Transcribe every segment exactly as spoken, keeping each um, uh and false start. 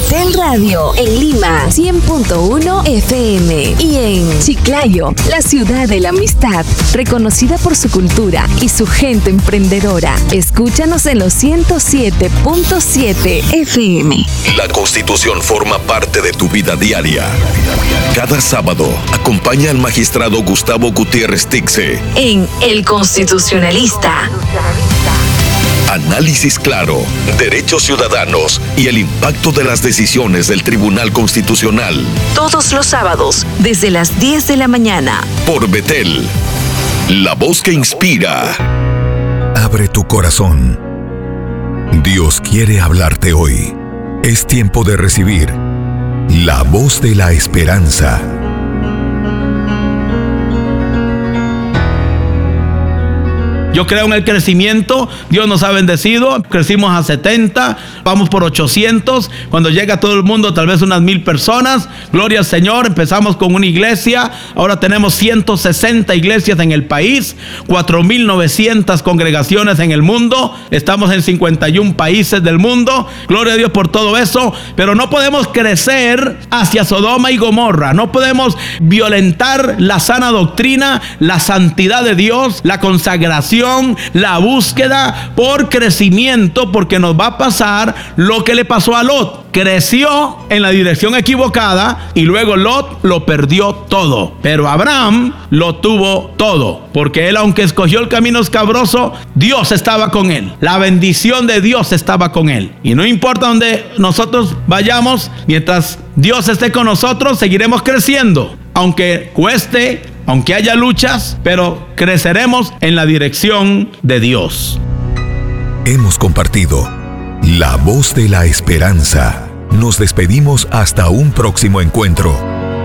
Betel Radio en Lima, cien punto uno F M. Y en Chiclayo, la ciudad de la amistad, reconocida por su cultura y su gente emprendedora. Escúchanos en los ciento siete punto siete F M. La Constitución forma parte de tu vida diaria. Cada sábado, acompaña al magistrado Gustavo Gutiérrez Tixe en El Constitucionalista. Análisis claro, derechos ciudadanos y el impacto de las decisiones del Tribunal Constitucional. Todos los sábados, desde las diez de la mañana. Por Betel, la voz que inspira. Abre tu corazón. Dios quiere hablarte hoy. Es tiempo de recibir la voz de la esperanza. Yo creo en el crecimiento. Dios nos ha bendecido. Crecimos a setenta, vamos por ochocientos. Cuando llega todo el mundo, tal vez unas mil personas. Gloria al Señor. Empezamos con una iglesia. Ahora tenemos ciento sesenta iglesias en el país, cuatro mil novecientas congregaciones en el mundo. Estamos en cincuenta y un países del mundo. Gloria a Dios por todo eso. Pero no podemos crecer hacia Sodoma y Gomorra. No podemos violentar la sana doctrina, la santidad de Dios, la consagración, la búsqueda por crecimiento, porque nos va a pasar lo que le pasó a Lot. Creció en la dirección equivocada y luego Lot lo perdió todo. Pero Abraham lo tuvo todo, porque él, aunque escogió el camino escabroso, Dios estaba con él. La bendición de Dios estaba con él. Y no importa dónde nosotros vayamos, mientras Dios esté con nosotros, seguiremos creciendo. Aunque cueste, aunque haya luchas, pero creceremos en la dirección de Dios. Hemos compartido la voz de la esperanza. Nos despedimos hasta un próximo encuentro.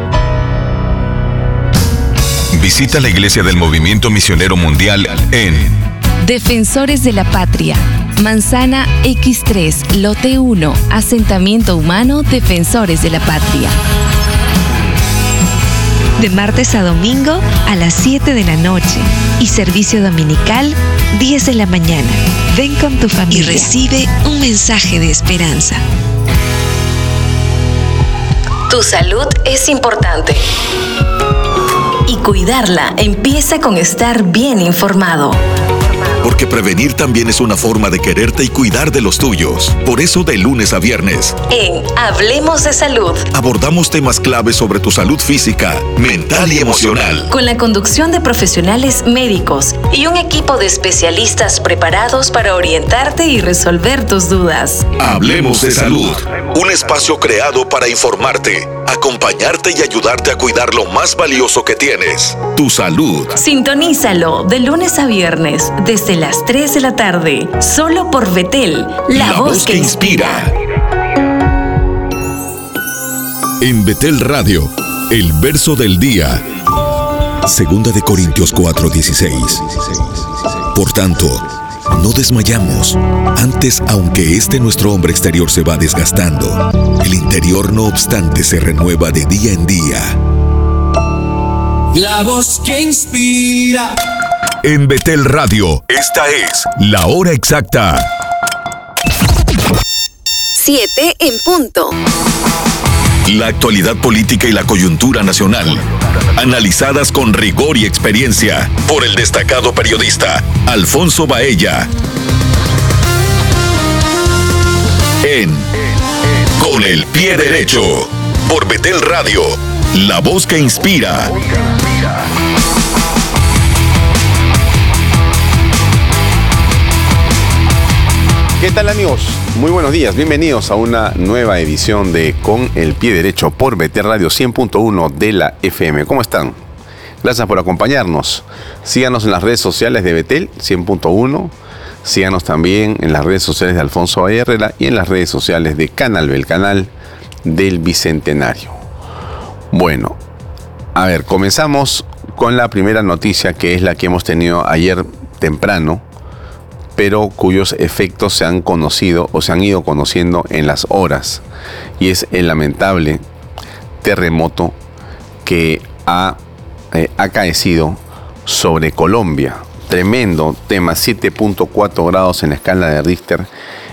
Visita la Iglesia del Movimiento Misionero Mundial en Defensores de la Patria, Manzana equis tres, Lote uno, Asentamiento Humano Defensores de la Patria. De martes a domingo a las siete de la noche y servicio dominical diez de la mañana. Ven con tu familia y recibe un mensaje de esperanza. Tu salud es importante y cuidarla empieza con estar bien informado. Porque prevenir también es una forma de quererte y cuidar de los tuyos. Por eso, de lunes a viernes, en Hablemos de Salud, abordamos temas claves sobre tu salud física, mental y emocional, con la conducción de profesionales médicos y un equipo de especialistas preparados para orientarte y resolver tus dudas. Hablemos de Salud, un espacio creado para informarte, acompañarte y ayudarte a cuidar lo más valioso que tienes, tu salud. Sintonízalo de lunes a viernes desde las tres de la tarde, solo por Betel, la, la voz, voz que, que inspira. En Betel Radio, el verso del día. Segunda de Corintios cuatro dieciséis. Por tanto, no desmayamos. Antes, aunque este nuestro hombre exterior se va desgastando, el interior no obstante se renueva de día en día. La voz que inspira. En Betel Radio, esta es la hora exacta. Siete en punto. La actualidad política y la coyuntura nacional, analizadas con rigor y experiencia por el destacado periodista Alfonso Baella. En Con el Pie Derecho, por Betel Radio, la voz que inspira. ¿Qué tal, amigos? Muy buenos días, bienvenidos a una nueva edición de Con el Pie Derecho por Betel Radio cien punto uno de la F M. ¿Cómo están? Gracias por acompañarnos. Síganos en las redes sociales de Betel cien punto uno. Síganos también en las redes sociales de Alfonso Herrera y en las redes sociales de Canal B, el canal del Bicentenario. Bueno, a ver, comenzamos con la primera noticia, que es la que hemos tenido ayer temprano, pero cuyos efectos se han conocido o se han ido conociendo en las horas, y es el lamentable terremoto que ha eh, acaecido sobre Colombia. Tremendo tema, siete punto cuatro grados en la escala de Richter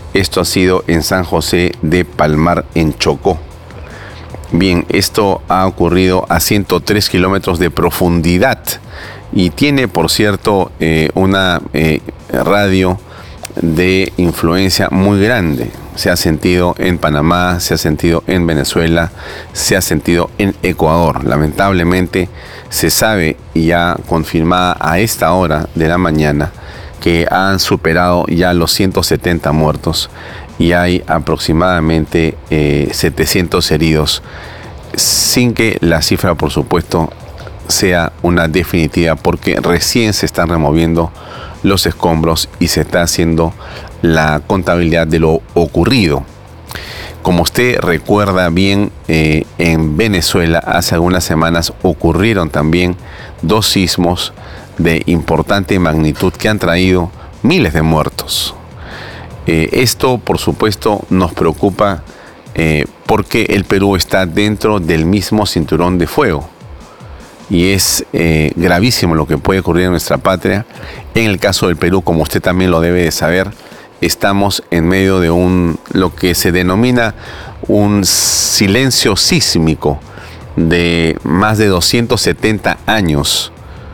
Esto ha sido en San José de Palmar, en Chocó. Bien, esto ha ocurrido a ciento tres kilómetros de profundidad y tiene, por cierto, eh, una eh, radio de influencia muy grande. Se ha sentido en Panamá, se ha sentido en Venezuela, se ha sentido en Ecuador. Lamentablemente se sabe y ya confirmada a esta hora de la mañana que han superado ya los ciento setenta muertos y hay aproximadamente eh, setecientos heridos, sin que la cifra, por supuesto, sea una definitiva, porque recién se están removiendo los escombros y se está haciendo la contabilidad de lo ocurrido. Como usted recuerda bien, eh, en Venezuela hace algunas semanas ocurrieron también dos sismos de importante magnitud que han traído miles de muertos. Eh, esto, por supuesto, nos preocupa eh, porque el Perú está dentro del mismo cinturón de fuego. Y es eh, gravísimo lo que puede ocurrir en nuestra patria. En el caso del Perú, como usted también lo debe de saber, estamos en medio de un lo que se denomina un silencio sísmico de más de doscientos setenta años.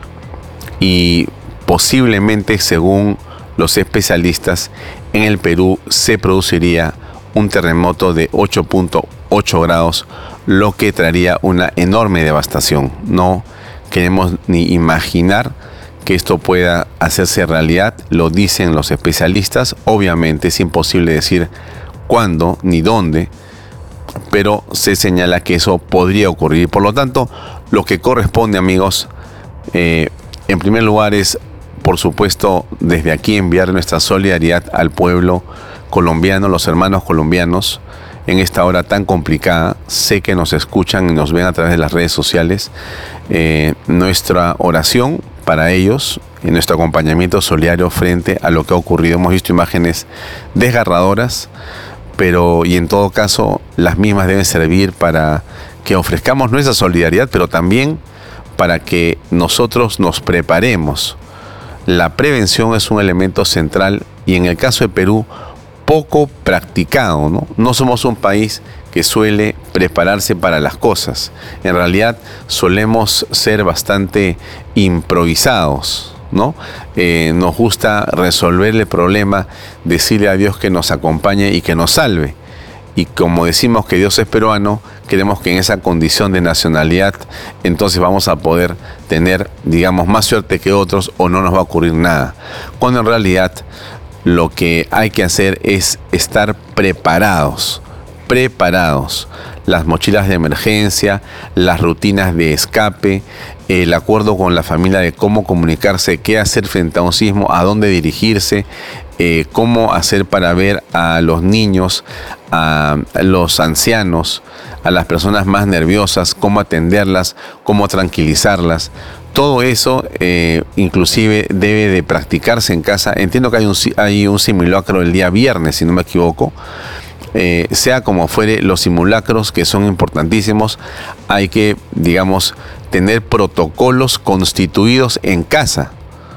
Y posiblemente, según los especialistas, en el Perú se produciría un terremoto de ocho punto ocho grados, lo que traería una enorme devastación. No queremos ni imaginar que esto pueda hacerse realidad, lo dicen los especialistas. Obviamente es imposible decir cuándo ni dónde, pero se señala que eso podría ocurrir. Por lo tanto, lo que corresponde, amigos, eh, en primer lugar es, por supuesto, desde aquí enviar nuestra solidaridad al pueblo colombiano, los hermanos colombianos, en esta hora tan complicada. Sé que nos escuchan y nos ven a través de las redes sociales. Eh, nuestra oración para ellos, en nuestro acompañamiento solidario frente a lo que ha ocurrido. Hemos visto imágenes desgarradoras, pero y en todo caso las mismas deben servir para que ofrezcamos nuestra solidaridad, pero también para que nosotros nos preparemos. La prevención es un elemento central y en el caso de Perú, poco practicado, ¿no? No somos un país que suele prepararse para las cosas. En realidad solemos ser bastante improvisados, ¿no? Eh, nos gusta resolver el problema, decirle a Dios que nos acompañe y que nos salve. Y como decimos que Dios es peruano, queremos que en esa condición de nacionalidad, entonces vamos a poder tener, digamos, más suerte que otros o no nos va a ocurrir nada. Cuando en realidad lo que hay que hacer es estar preparados, preparados. Las mochilas de emergencia, las rutinas de escape, el acuerdo con la familia de cómo comunicarse, qué hacer frente a un sismo, a dónde dirigirse, eh, cómo hacer para ver a los niños, a los ancianos, a las personas más nerviosas, cómo atenderlas, cómo tranquilizarlas. Todo eso eh, inclusive debe de practicarse en casa. Entiendo que hay un, hay un simulacro el día viernes, si no me equivoco. Eh, sea como fuere, los simulacros, que son importantísimos, hay que, digamos, tener protocolos constituidos en casa.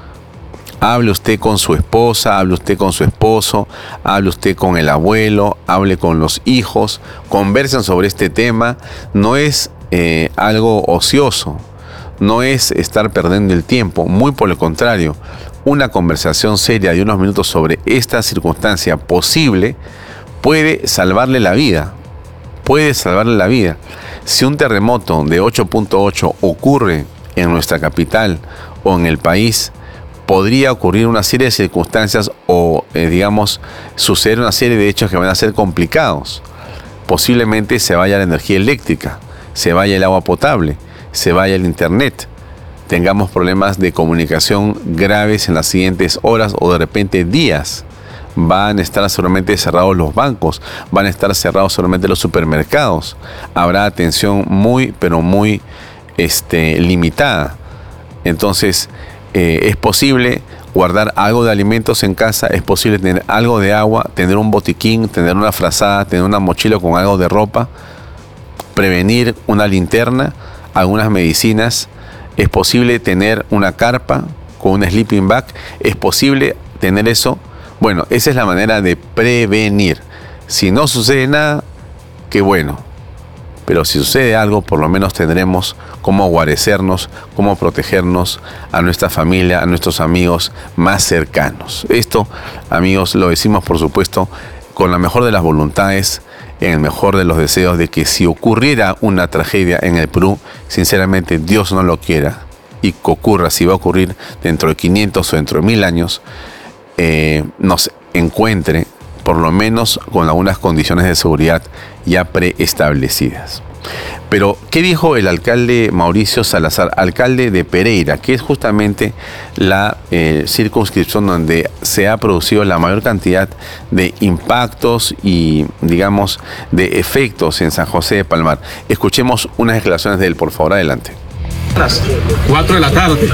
Hable usted con su esposa, hable usted con su esposo, hable usted con el abuelo, hable con los hijos, conversen sobre este tema. No es eh, algo ocioso. No es estar perdiendo el tiempo, muy por el contrario, una conversación seria de unos minutos sobre esta circunstancia posible puede salvarle la vida, puede salvarle la vida. Si un terremoto de ocho punto ocho ocurre en nuestra capital o en el país, podría ocurrir una serie de circunstancias o, eh, digamos, suceder una serie de hechos que van a ser complicados. Posiblemente se vaya la energía eléctrica, se vaya el agua potable, se vaya el internet, tengamos problemas de comunicación graves en las siguientes horas o de repente días. Van a estar seguramente cerrados los bancos, van a estar cerrados seguramente los supermercados. Habrá atención muy, pero muy este, limitada. Entonces, eh, es posible guardar algo de alimentos en casa, es posible tener algo de agua, tener un botiquín, tener una frazada, tener una mochila con algo de ropa, prevenir una linterna, algunas medicinas. Es posible tener una carpa con un sleeping bag, es posible tener eso Bueno, esa es la manera de prevenir. Si no sucede nada, qué bueno. Pero si sucede algo, por lo menos tendremos cómo guarecernos, cómo protegernos a nuestra familia, a nuestros amigos más cercanos. Esto, amigos, lo decimos por supuesto con la mejor de las voluntades, en el mejor de los deseos de que si ocurriera una tragedia en el Perú, sinceramente Dios no lo quiera, y que ocurra, si va a ocurrir dentro de quinientos o dentro de mil años, eh, nos encuentre por lo menos con algunas condiciones de seguridad ya preestablecidas. Pero, ¿qué dijo el alcalde Mauricio Salazar, alcalde de Pereira, que es justamente la eh, circunscripción donde se ha producido la mayor cantidad de impactos y, digamos, de efectos en San José de Palmar? Escuchemos unas declaraciones de él, por favor, adelante. A las cuatro de la tarde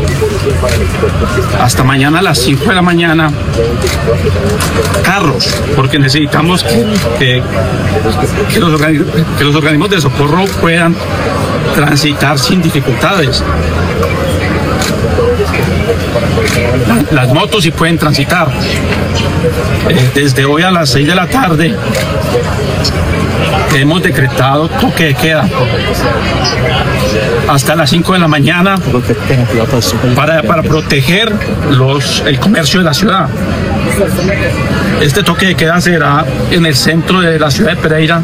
hasta mañana a las cinco de la mañana, carros, porque necesitamos que, que, que, los, organismos, que los organismos de socorro puedan transitar sin dificultades. Las motos sí pueden transitar. Desde hoy a las seis de la tarde hemos decretado toque de queda hasta las cinco de la mañana para, para proteger los, el comercio de la ciudad. Este toque de queda será en el centro de la ciudad de Pereira,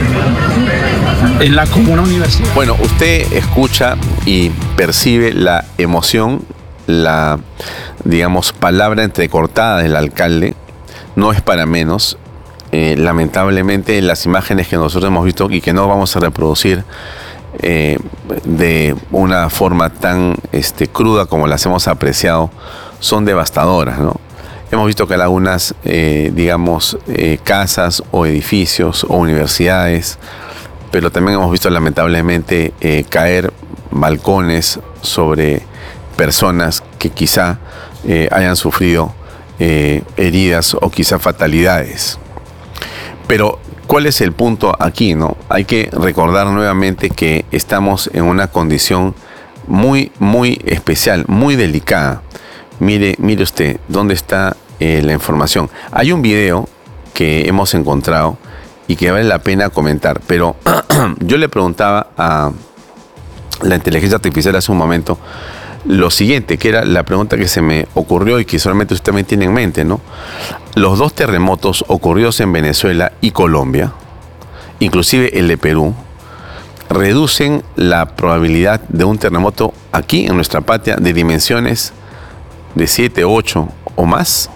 en la comuna Universidad. Bueno, usted escucha y percibe la emoción, la, digamos, palabra entrecortada del alcalde. No es para menos. Eh, lamentablemente las imágenes que nosotros hemos visto y que no vamos a reproducir eh, de una forma tan este, cruda como las hemos apreciado son devastadoras, ¿no? Hemos visto que algunas, eh, digamos, eh, casas o edificios o universidades, pero también hemos visto lamentablemente eh, caer balcones sobre personas que quizá eh, hayan sufrido eh, heridas o quizá fatalidades. Pero, ¿cuál es el punto aquí, no? Hay que recordar nuevamente que estamos en una condición muy, muy especial, muy delicada. Mire, mire usted, ¿dónde está eh, la información? Hay un video que hemos encontrado y que vale la pena comentar, pero yo le preguntaba a la inteligencia artificial hace un momento lo siguiente, que era la pregunta que se me ocurrió y que solamente usted también tiene en mente, ¿no? Los dos terremotos ocurridos en Venezuela y Colombia, inclusive el de Perú, reducen la probabilidad de un terremoto aquí en nuestra patria de dimensiones de siete, ocho o más.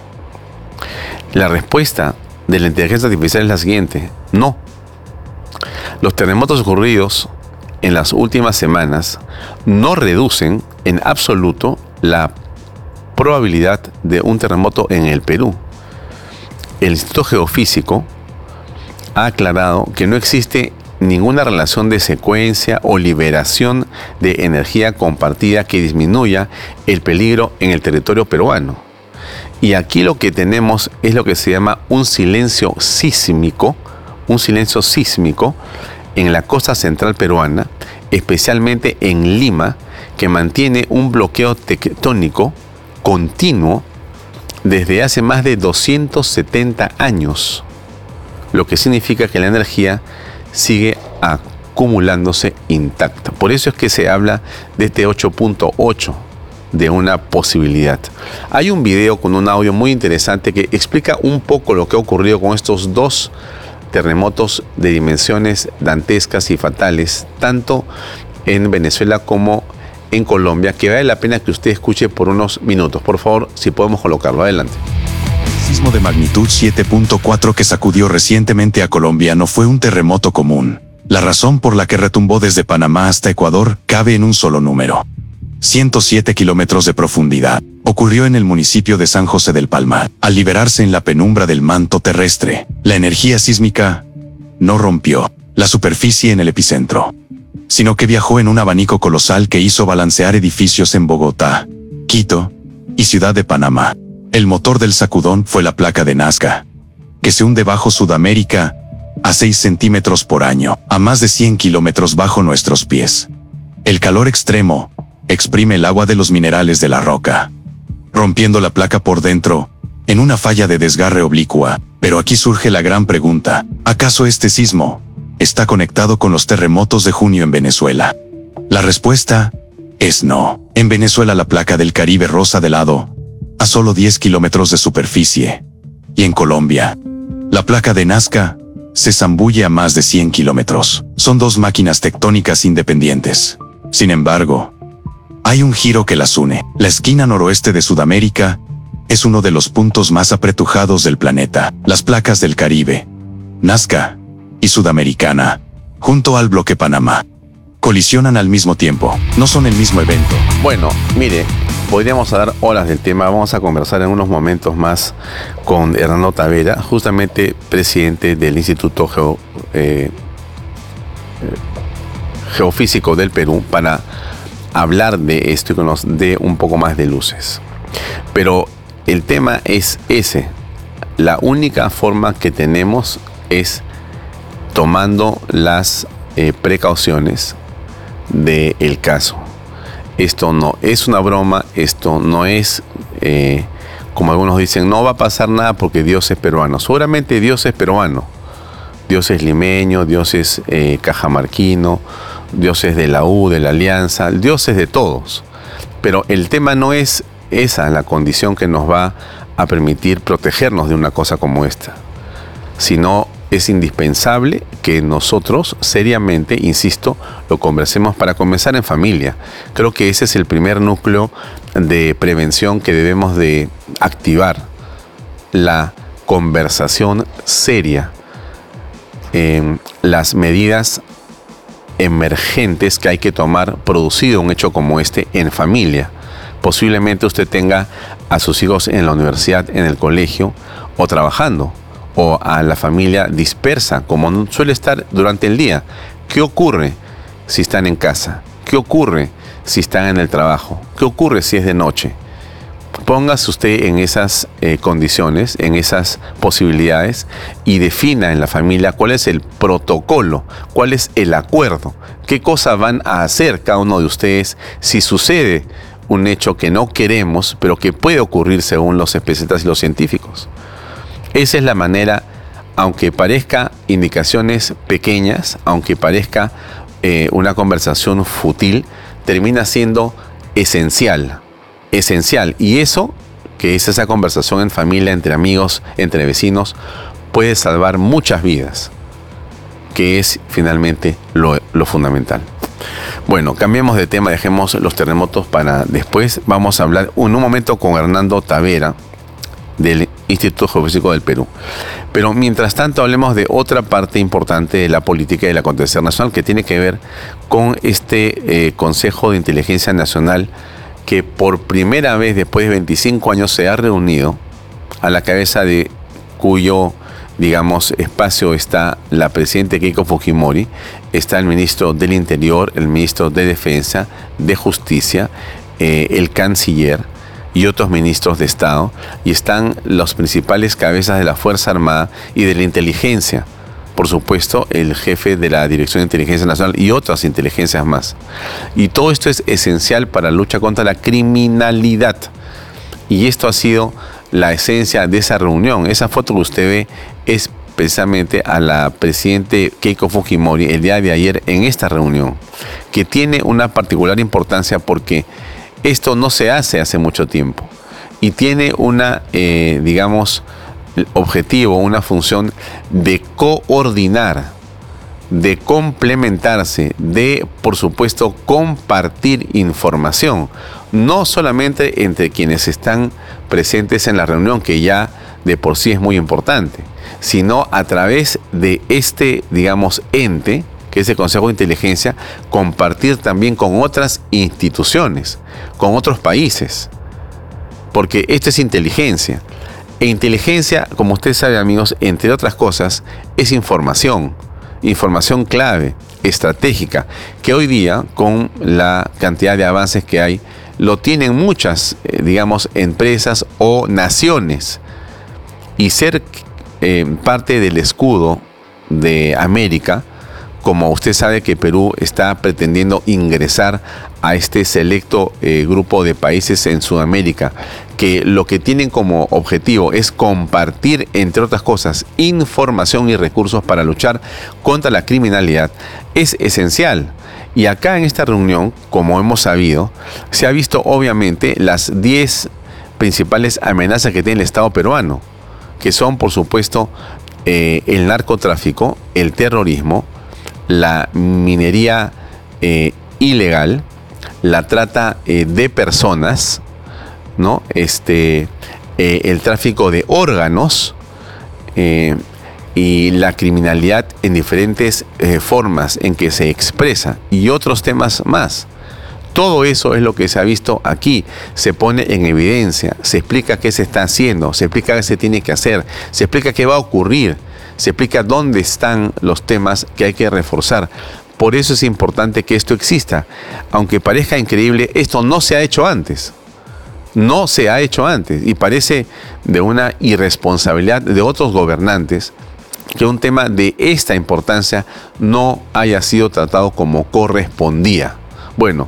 La respuesta de la inteligencia artificial es la siguiente: no. Los terremotos ocurridos en las últimas semanas no reducen en absoluto la probabilidad de un terremoto en el Perú. El Instituto Geofísico ha aclarado que no existe ninguna relación de secuencia o liberación de energía compartida que disminuya el peligro en el territorio peruano. Y aquí lo que tenemos es lo que se llama un silencio sísmico, un silencio sísmico en la costa central peruana, especialmente en Lima, que mantiene un bloqueo tectónico continuo desde hace más de doscientos setenta años, lo que significa que la energía sigue acumulándose intacta. Por eso es que se habla de este ocho punto ocho, de una posibilidad. Hay un video con un audio muy interesante que explica un poco lo que ha ocurrido con estos dos terremotos de dimensiones dantescas y fatales, tanto en Venezuela como en Colombia, que vale la pena que usted escuche por unos minutos. Por favor, si podemos colocarlo. Adelante. El sismo de magnitud siete punto cuatro que sacudió recientemente a Colombia no fue un terremoto común. La razón por la que retumbó desde Panamá hasta Ecuador cabe en un solo número: ciento siete kilómetros de profundidad. Ocurrió en el municipio de San José del Palmar. Al liberarse en la penumbra del manto terrestre, la energía sísmica no rompió la superficie en el epicentro, sino que viajó en un abanico colosal que hizo balancear edificios en Bogotá, Quito y Ciudad de Panamá. El motor del sacudón fue la placa de Nazca, que se hunde bajo Sudamérica a seis centímetros por año, a más de cien kilómetros bajo nuestros pies. El calor extremo exprime el agua de los minerales de la roca, rompiendo la placa por dentro en una falla de desgarre oblicua. Pero aquí surge la gran pregunta: ¿acaso este sismo está conectado con los terremotos de junio en Venezuela? La respuesta es no. En Venezuela la placa del Caribe roza de lado a solo diez kilómetros de superficie. Y en Colombia, la placa de Nazca se zambulle a más de cien kilómetros. Son dos máquinas tectónicas independientes. Sin embargo, hay un giro que las une. La esquina noroeste de Sudamérica es uno de los puntos más apretujados del planeta. Las placas del Caribe, Nazca y Sudamericana, junto al bloque Panamá, colisionan al mismo tiempo. No son el mismo evento. Bueno, mire, podríamos dar horas del tema. Vamos a conversar en unos momentos más con Hernando Tavera, justamente presidente del Instituto Geo, eh, Geofísico del Perú, para hablar de esto y que nos dé un poco más de luces. Pero el tema es ese. La única forma que tenemos es tomando las eh, precauciones del caso. Esto no es una broma, esto no es, eh, como algunos dicen, no va a pasar nada porque Dios es peruano. Seguramente Dios es peruano. Dios es limeño, Dios es eh, cajamarquino, Dios es de la U, de la Alianza, Dios es de todos. Pero el tema no es esa la condición que nos va a permitir protegernos de una cosa como esta, sino es indispensable que nosotros seriamente, insisto, lo conversemos para comenzar en familia. Creo que ese es el primer núcleo de prevención que debemos de activar, la conversación seria, eh, las medidas emergentes que hay que tomar producido un hecho como este en familia. Posiblemente usted tenga a sus hijos en la universidad, en el colegio o trabajando, o a la familia dispersa, como suele estar durante el día. ¿Qué ocurre si están en casa? ¿Qué ocurre si están en el trabajo? ¿Qué ocurre si es de noche? Póngase usted en esas eh, condiciones, en esas posibilidades, y defina en la familia cuál es el protocolo, cuál es el acuerdo, qué cosas van a hacer cada uno de ustedes si sucede un hecho que no queremos, pero que puede ocurrir según los especialistas y los científicos. Esa es la manera, aunque parezca indicaciones pequeñas, aunque parezca eh, una conversación fútil, termina siendo esencial, esencial. Y eso, que es esa conversación en familia, entre amigos, entre vecinos, puede salvar muchas vidas, que es finalmente lo, lo fundamental. Bueno, cambiemos de tema, dejemos los terremotos para después. Vamos a hablar en un momento con Hernando Tavera, del Instituto Geofísico del Perú. Pero mientras tanto hablemos de otra parte importante de la política y del acontecer nacional, que tiene que ver con este eh, Consejo de Inteligencia Nacional, que por primera vez después de veinticinco años se ha reunido, a la cabeza de cuyo, digamos, espacio está la presidenta Keiko Fujimori, está el ministro del Interior, el ministro de Defensa, de Justicia, eh, el canciller y otros ministros de Estado, y están los principales cabezas de la Fuerza Armada y de la inteligencia, por supuesto el jefe de la Dirección de Inteligencia Nacional y otras inteligencias más. Y todo esto es esencial para la lucha contra la criminalidad, y esto ha sido la esencia de esa reunión. Esa foto que usted ve es precisamente a la presidenta Keiko Fujimori el día de ayer en esta reunión, que tiene una particular importancia porque esto no se hace hace mucho tiempo y tiene una, eh, digamos, objetivo, una función de coordinar, de complementarse, de, por supuesto, compartir información, no solamente entre quienes están presentes en la reunión, que ya de por sí es muy importante, sino a través de este, digamos, ente, que es el Consejo de Inteligencia, compartir también con otras instituciones, con otros países, porque esto es inteligencia. E inteligencia, como usted sabe, amigos, entre otras cosas, es información, información clave, estratégica, que hoy día, con la cantidad de avances que hay, lo tienen muchas, eh, digamos, empresas o naciones. Y ser eh, parte del escudo de América, como usted sabe que Perú está pretendiendo ingresar a este selecto eh, grupo de países en Sudamérica, que lo que tienen como objetivo es compartir, entre otras cosas, información y recursos para luchar contra la criminalidad, es esencial. Y acá en esta reunión, como hemos sabido, se ha visto obviamente las diez principales amenazas que tiene el Estado peruano, que son, por supuesto, eh, el narcotráfico, el terrorismo, la minería eh, ilegal, la trata eh, de personas, ¿no? Este, eh, el tráfico de órganos eh, y la criminalidad en diferentes eh, formas en que se expresa y otros temas más. Todo eso es lo que se ha visto aquí, se pone en evidencia, se explica qué se está haciendo, se explica qué se tiene que hacer, se explica qué va a ocurrir, se explica dónde están los temas que hay que reforzar. Por eso es importante que esto exista. Aunque parezca increíble, esto no se ha hecho antes. No se ha hecho antes. Y parece de una irresponsabilidad de otros gobernantes que un tema de esta importancia no haya sido tratado como correspondía. Bueno,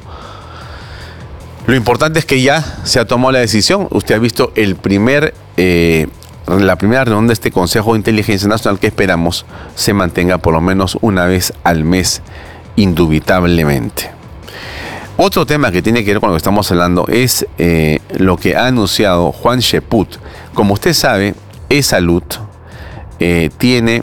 lo importante es que ya se ha tomado la decisión. Usted ha visto el primer... Eh, la primera reunión de este Consejo de Inteligencia Nacional que esperamos se mantenga por lo menos una vez al mes, indubitablemente. Otro tema que tiene que ver con lo que estamos hablando es eh, lo que ha anunciado Juan Cheput. Como usted sabe, E-Salud eh, tiene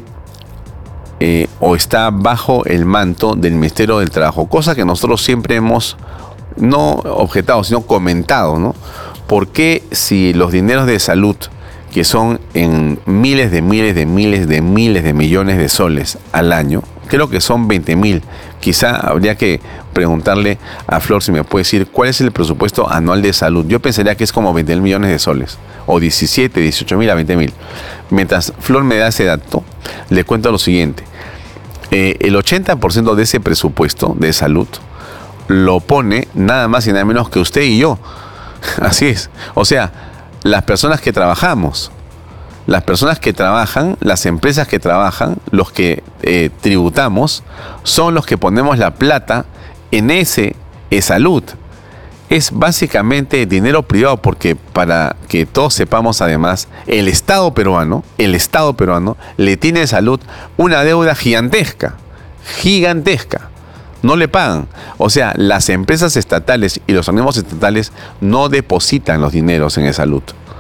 eh, o está bajo el manto del Ministerio del Trabajo, cosa que nosotros siempre hemos no objetado, sino comentado, ¿no? ¿Por qué si los dineros de salud, que son en miles de miles de miles de miles de millones de soles al año, creo que son veinte mil, quizá habría que preguntarle a Flor si me puede decir cuál es el presupuesto anual de salud? Yo pensaría que es como veinte mil millones de soles, o diecisiete, dieciocho mil a veinte mil. Mientras Flor me da ese dato, le cuento lo siguiente. Eh, el ochenta por ciento de ese presupuesto de salud lo pone nada más y nada menos que usted y yo. Así es. O sea, las personas que trabajamos, las personas que trabajan, las empresas que trabajan, los que eh, tributamos, son los que ponemos la plata en ese E-Salud. Es básicamente dinero privado, porque para que todos sepamos además, el Estado peruano, el Estado peruano le tiene a Salud una deuda gigantesca, gigantesca. No le pagan. O sea, las empresas estatales y los organismos estatales no depositan los dineros en E-Salud.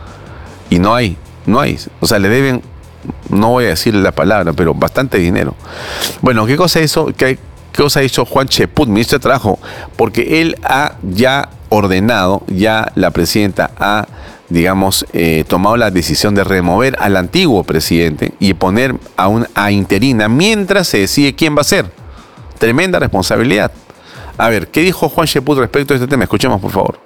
Y no hay, no hay. O sea, le deben, no voy a decir la palabra, pero bastante dinero. Bueno, ¿qué cosa hizo, qué, qué cosa hizo Juan Cheput, ministro de Trabajo? Porque él ha ya ordenado, ya la presidenta ha, digamos, eh, tomado la decisión de remover al antiguo presidente y poner a un a interina mientras se decide quién va a ser. Tremenda responsabilidad. A ver, ¿qué dijo Juan Cheput respecto a este tema? Escuchemos, por favor.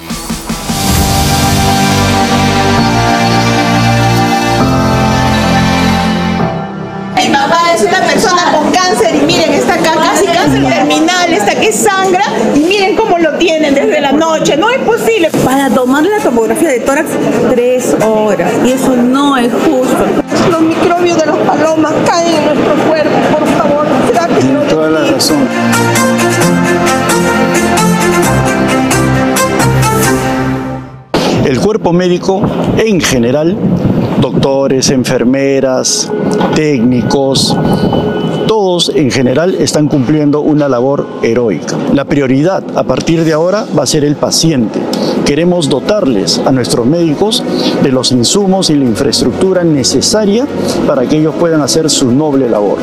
Mi papá es una persona con cáncer y miren, está acá casi cáncer terminal, está que sangra y miren cómo lo tienen desde la noche. No es posible. Para tomarle la tomografía de tórax, tres horas. Y eso no es justo. Los microbios de las palomas caen en nuestro cuerpo, por favor. Tiene toda la razón. El cuerpo médico en general, doctores, enfermeras, técnicos, todos en general están cumpliendo una labor heroica. La prioridad a partir de ahora va a ser el paciente. Queremos dotarles a nuestros médicos de los insumos y la infraestructura necesaria para que ellos puedan hacer su noble labor.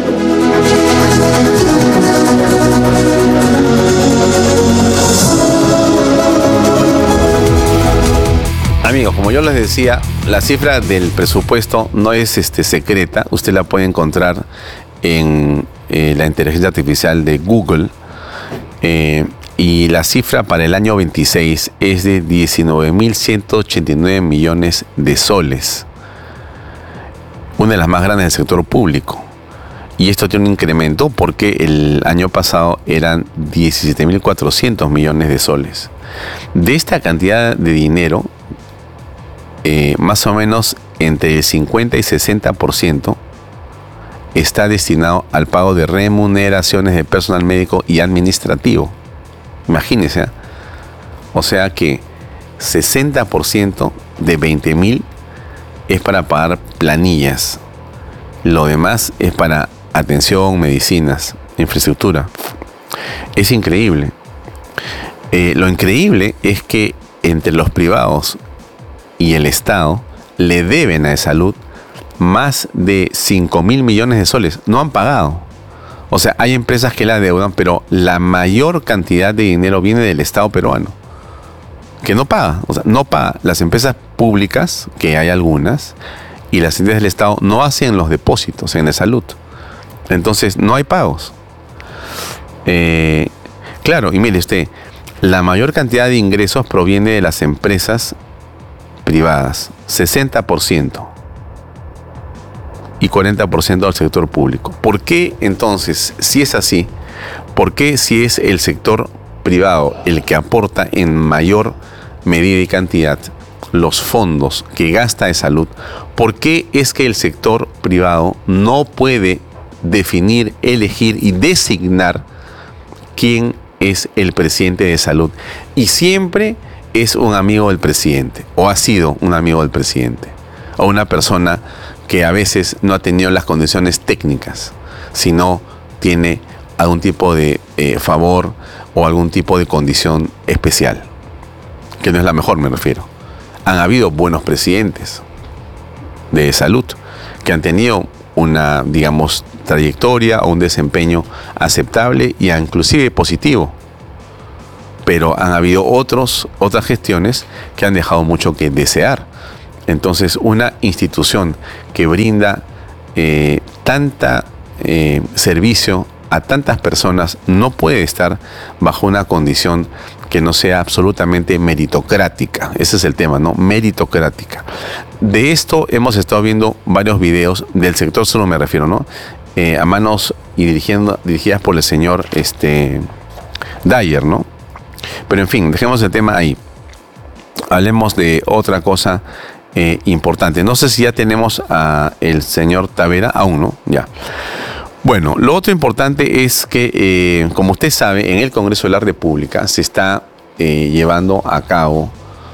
Amigos, como yo les decía, la cifra del presupuesto no es este, secreta. Usted la puede encontrar en eh, la inteligencia artificial de Google. Eh, y la cifra para el año veintiséis es de diecinueve mil ciento ochenta y nueve millones de soles. Una de las más grandes del sector público. Y esto tiene un incremento porque el año pasado eran diecisiete mil cuatrocientos millones de soles. De esta cantidad de dinero, eh, más o menos entre el cincuenta y sesenta por ciento está destinado al pago de remuneraciones de personal médico y administrativo. Imagínense, ¿eh? O sea que sesenta por ciento de veinte mil es para pagar planillas. Lo demás es para atención, medicinas, infraestructura. Es increíble. Eh, lo increíble es que entre los privados y el Estado le deben a salud más de cinco mil millones de soles. No han pagado. O sea, hay empresas que la deudan, pero la mayor cantidad de dinero viene del Estado peruano, que no paga. O sea, no paga. Las empresas públicas, que hay algunas, y las entidades del Estado no hacen los depósitos en la salud. Entonces, no hay pagos. Eh, claro, y mire usted, la mayor cantidad de ingresos proviene de las empresas privadas, sesenta por ciento. Y cuarenta por ciento del sector público. ¿Por qué entonces, si es así, por qué si es el sector privado el que aporta en mayor medida y cantidad los fondos que gasta de salud, por qué es que el sector privado no puede definir, elegir y designar quién es el presidente de salud? Y siempre es un amigo del presidente, o ha sido un amigo del presidente, o una persona que a veces no ha tenido las condiciones técnicas, sino tiene algún tipo de eh, favor o algún tipo de condición especial, que no es la mejor, me refiero. Han habido buenos presidentes de salud que han tenido una, digamos, trayectoria o un desempeño aceptable y inclusive positivo, pero han habido otros, otras gestiones que han dejado mucho que desear. Entonces, una institución que brinda eh, tanta eh, servicio a tantas personas no puede estar bajo una condición que no sea absolutamente meritocrática. Ese es el tema, ¿no? Meritocrática. De esto hemos estado viendo varios videos del sector salud, me refiero, ¿no? Eh, a manos y dirigiendo, dirigidas por el señor este, Dyer, ¿no? Pero en fin, dejemos el tema ahí. Hablemos de otra cosa eh, importante. No sé si ya tenemos a el señor Tavera, aún no, ya. Bueno, lo otro importante es que, eh, como usted sabe, en el Congreso de la República se está eh, llevando a cabo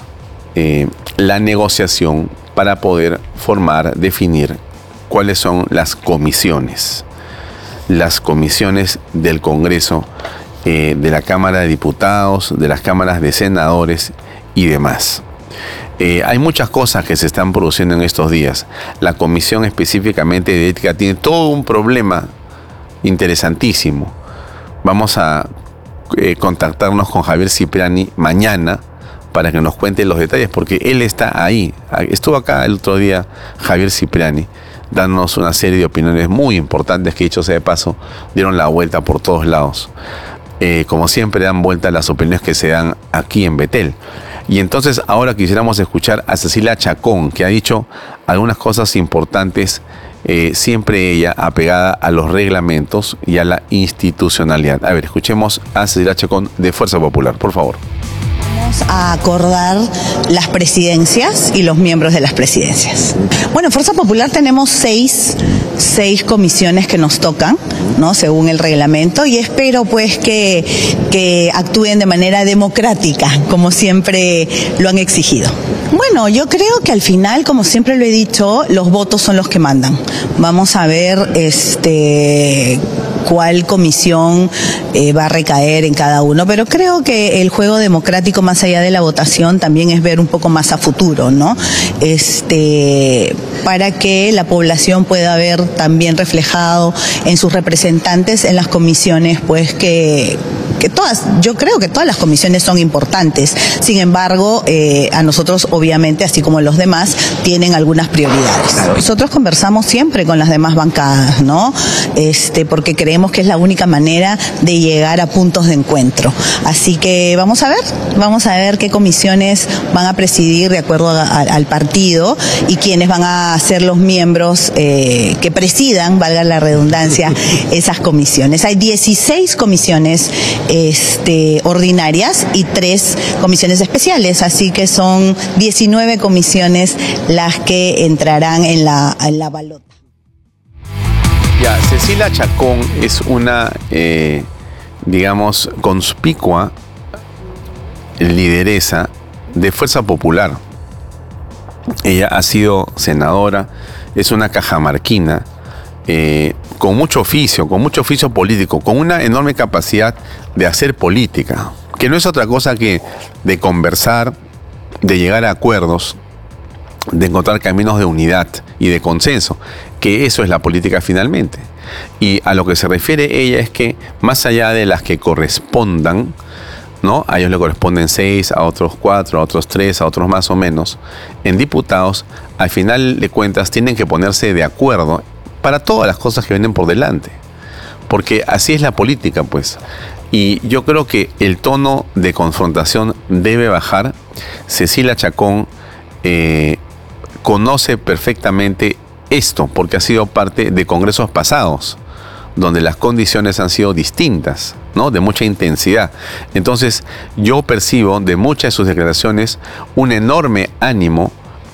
eh, la negociación para poder formar, definir cuáles son las comisiones, las comisiones del Congreso, eh, de la Cámara de Diputados, de las cámaras de senadores y demás. Eh, hay muchas cosas que se están produciendo en estos días. La comisión específicamente de ética tiene todo un problema interesantísimo. Vamos a eh, contactarnos con Javier Cipriani mañana para que nos cuente los detalles, porque él está ahí. Estuvo acá el otro día Javier Cipriani, dándonos una serie de opiniones muy importantes que, dicho sea de paso, dieron la vuelta por todos lados. Eh, como siempre, dan vuelta las opiniones que se dan aquí en Betel. Y entonces ahora quisiéramos escuchar a Cecilia Chacón, que ha dicho algunas cosas importantes, eh, siempre ella apegada a los reglamentos y a la institucionalidad. A ver, escuchemos a Cecilia Chacón de Fuerza Popular, por favor. Vamos a acordar las presidencias y los miembros de las presidencias. Bueno, en Fuerza Popular tenemos seis, seis comisiones que nos tocan, ¿no? Según el reglamento, y espero pues que, que actúen de manera democrática, como siempre lo han exigido. Bueno, yo creo que al final, como siempre lo he dicho, los votos son los que mandan. Vamos a ver este cuál comisión eh, va a recaer en cada uno, pero creo que el juego democrático, más allá de la votación, también es ver un poco más a futuro, ¿no? Este, para que la población pueda ver también reflejado en sus representantes en las comisiones, pues que que todas, yo creo que todas las comisiones son importantes. Sin embargo, eh, a nosotros obviamente, así como los demás, tienen algunas prioridades. Nosotros conversamos siempre con las demás bancadas, ¿no? Este, porque creemos que es la única manera de llegar a puntos de encuentro. Así que vamos a ver, vamos a ver qué comisiones van a presidir de acuerdo a, a, al partido y quiénes van a ser los miembros eh, que presidan, valga la redundancia, esas comisiones. Hay dieciséis comisiones Este, ordinarias y tres comisiones especiales, así que son diecinueve comisiones las que entrarán en la, en la balota. Ya, Cecilia Chacón es una, eh, digamos, conspicua lideresa de Fuerza Popular. Ella ha sido senadora, es una cajamarquina, eh, con mucho oficio, con mucho oficio político, con una enorme capacidad de hacer política, que no es otra cosa que de conversar, de llegar a acuerdos, de encontrar caminos de unidad y de consenso, que eso es la política finalmente. Y a lo que se refiere ella es que más allá de las que correspondan, ¿no? A ellos le corresponden seis, a otros cuatro, a otros tres, a otros más o menos, en diputados, al final de cuentas tienen que ponerse de acuerdo para todas las cosas que vienen por delante, porque así es la política, pues. Y yo creo que el tono de confrontación debe bajar. Cecilia Chacón eh, conoce perfectamente esto, porque ha sido parte de congresos pasados, donde las condiciones han sido distintas, ¿no? De mucha intensidad. Entonces, yo percibo de muchas de sus declaraciones un enorme ánimo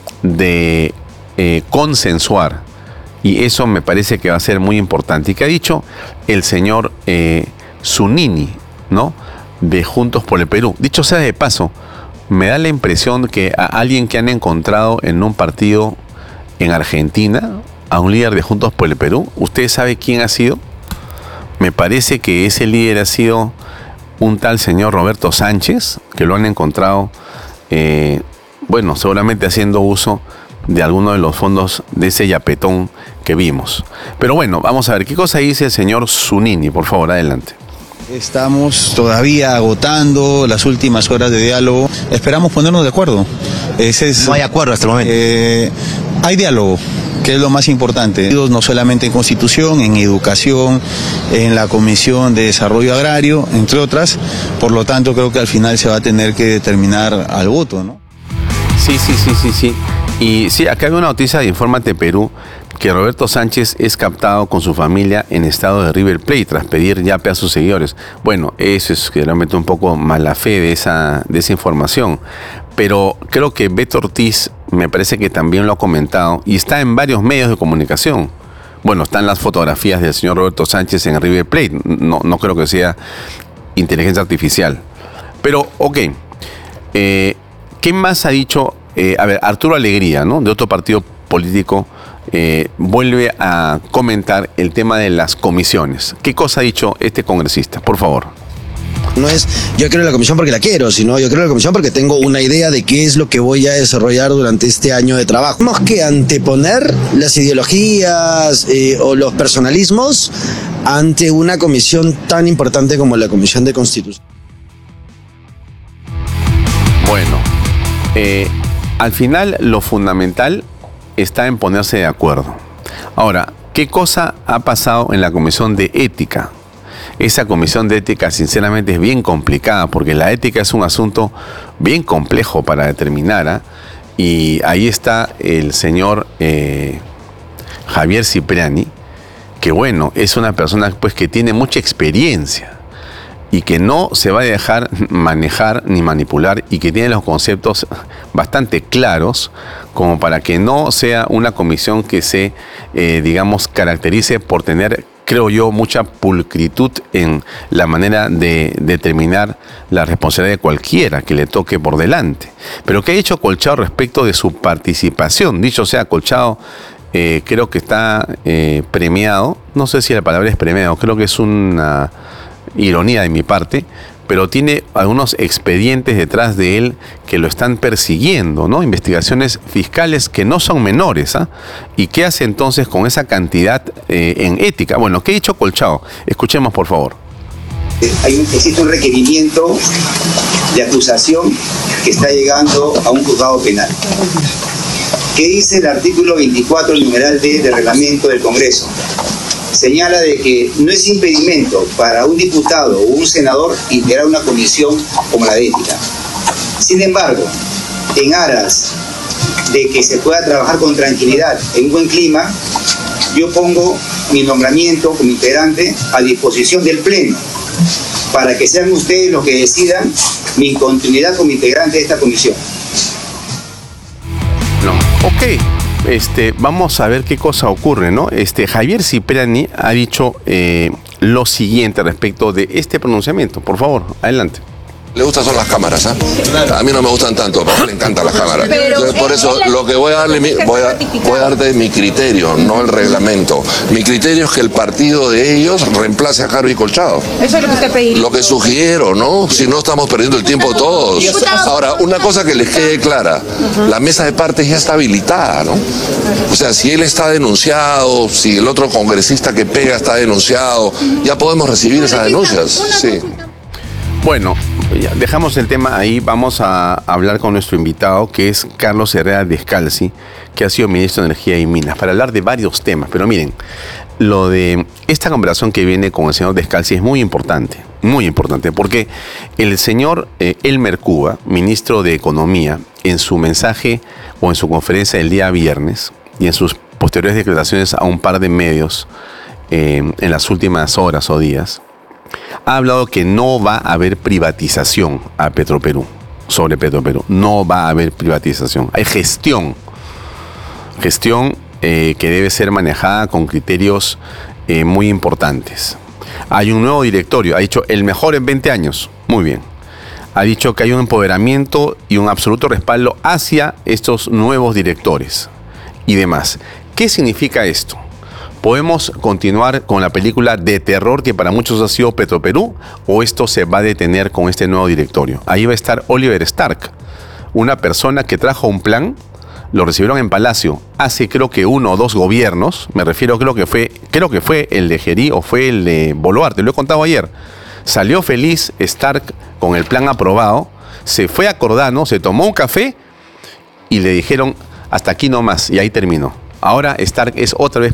de eh, consensuar, y eso me parece que va a ser muy importante. ¿Y qué ha dicho el señor eh, Zunini, ¿no? De Juntos por el Perú? Dicho sea de paso, me da la impresión que a alguien que han encontrado en un partido en Argentina, a un líder de Juntos por el Perú, ¿usted sabe quién ha sido? Me parece que ese líder ha sido un tal señor Roberto Sánchez, que lo han encontrado, eh, bueno, seguramente haciendo uso de alguno de los fondos de ese yapetón que vimos. Pero bueno, vamos a ver, ¿qué cosa dice el señor Zunini? Por favor, adelante. Estamos todavía agotando las últimas horas de diálogo. Esperamos ponernos de acuerdo. Ese es, no hay acuerdo hasta el momento. Eh, hay diálogo, que es lo más importante. No solamente en Constitución, en Educación, en la Comisión de Desarrollo Agrario, entre otras. Por lo tanto, creo que al final se va a tener que determinar al voto, ¿no? Sí, sí, sí, sí, sí. Y sí, acá hay una noticia de Infórmate Perú, que Roberto Sánchez es captado con su familia en estado de River Plate tras pedir yape a sus seguidores. Bueno, eso es realmente un poco mala fe de esa, de esa información. Pero creo que Beto Ortiz me parece que también lo ha comentado y está en varios medios de comunicación. Bueno, están las fotografías del señor Roberto Sánchez en River Plate. No, no creo que sea inteligencia artificial. Pero, ok. Eh, ¿Qué más ha dicho? Eh, a ver, Arturo Alegría, ¿no? De otro partido político, eh, vuelve a comentar el tema de las comisiones. ¿Qué cosa ha dicho este congresista? Por favor. No es yo quiero la comisión porque la quiero, sino yo quiero la comisión porque tengo una idea de qué es lo que voy a desarrollar durante este año de trabajo. Tenemos que anteponer las ideologías eh, o los personalismos ante una comisión tan importante como la Comisión de Constitución. Bueno, eh, al final lo fundamental está en ponerse de acuerdo. Ahora, ¿qué cosa ha pasado en la Comisión de Ética? Esa Comisión de Ética sinceramente es bien complicada, porque la ética es un asunto bien complejo para determinar, ¿eh? Y ahí está el señor eh, Javier Cipriani, que bueno, es una persona pues que tiene mucha experiencia y que no se va a dejar manejar ni manipular, y que tiene los conceptos bastante claros como para que no sea una comisión que se, eh, digamos, caracterice por tener, creo yo, mucha pulcritud en la manera de determinar la responsabilidad de cualquiera que le toque por delante. Pero ¿qué ha dicho Colchado respecto de su participación? Dicho sea, Colchado eh, creo que está eh, premiado, no sé si la palabra es premiado, creo que es una ironía de mi parte, pero tiene algunos expedientes detrás de él que lo están persiguiendo, ¿no? Investigaciones fiscales que no son menores, ¿ah? ¿Y qué hace entonces con esa cantidad eh, en ética? Bueno, ¿qué ha dicho Colchado? Escuchemos, por favor. Hay, existe un requerimiento de acusación que está llegando a un juzgado penal. ¿Qué dice el artículo veinticuatro, numeral D del reglamento del Congreso? Señala de que no es impedimento para un diputado o un senador integrar una comisión como la de ética. Sin embargo, en aras de que se pueda trabajar con tranquilidad, en un buen clima, yo pongo mi nombramiento como integrante a disposición del Pleno, para que sean ustedes los que decidan mi continuidad como integrante de esta comisión. No, ok. este, vamos a ver qué cosa ocurre, ¿no? Este, Javier Cipriani ha dicho eh, lo siguiente respecto de este pronunciamiento. Por favor, adelante. Le gustan son las cámaras, ¿ah? ¿eh? A mí no me gustan tanto, pero a mí le encantan las cámaras. Entonces, por eso, lo que voy a darle, mi, voy, a, voy a darte mi criterio, no el reglamento. Mi criterio es que el partido de ellos reemplace a Harvey Colchado. Eso es lo que usted pediría. Lo que sugiero, ¿no? Si no estamos perdiendo el tiempo todos. Ahora, una cosa que les quede clara, la mesa de partes ya está habilitada, ¿no? O sea, si él está denunciado, si el otro congresista que pega está denunciado, ya podemos recibir esas denuncias. Sí. Bueno, ya dejamos el tema ahí, vamos a hablar con nuestro invitado, que es Carlos Herrera Descalzi, que ha sido ministro de Energía y Minas, para hablar de varios temas. Pero miren, lo de esta conversación que viene con el señor Descalzi es muy importante, muy importante, porque el señor eh, Elmer Cuba, ministro de Economía, en su mensaje o en su conferencia el día viernes y en sus posteriores declaraciones a un par de medios eh, en las últimas horas o días, ha hablado que no va a haber privatización a Petroperú, sobre Petroperú. No va a haber privatización. Hay gestión. Gestión eh, que debe ser manejada con criterios eh, muy importantes. Hay un nuevo directorio. Ha dicho el mejor en veinte años. Muy bien. Ha dicho que hay un empoderamiento y un absoluto respaldo hacia estos nuevos directores y demás. ¿Qué significa esto? ¿Podemos continuar con la película de terror que para muchos ha sido Petroperú, o esto se va a detener con este nuevo directorio? Ahí va a estar Oliver Stark, una persona que trajo un plan, lo recibieron en Palacio hace creo que uno o dos gobiernos, me refiero creo que fue, creo que fue el de Gerí o fue el de Boluarte, lo he contado ayer. Salió feliz Stark con el plan aprobado, se fue a Cordano, se tomó un café y le dijeron hasta aquí nomás, y ahí terminó. Ahora Stark es otra vez